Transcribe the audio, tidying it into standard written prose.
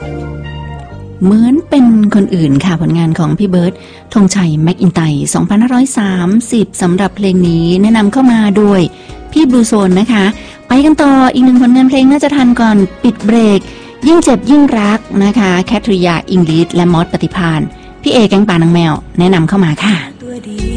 เหมือนเป็นคนอื่นค่ะผลงานของพี่เบิร์ดธงชัยแม็กอินไตร์2530สำหรับเพลงนี้แนะนำเข้ามาโดยพี่บลูโซนนะคะไปกันต่ออีกหนึ่งผลงานเพลงน่าจะทันก่อนปิดเบรกยิ่งเจ็บยิ่งรักนะคะแคทริยาอิงลิชและมอสปฏิภาณพี่เอแก๊งป่านางแมวแนะนำเข้ามาค่ะ